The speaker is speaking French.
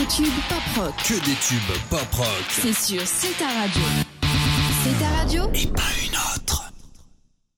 tubes pop rock. Que des tubes pop rock. C'est sur C'est ta radio. C'est ta radio. Et pas une autre.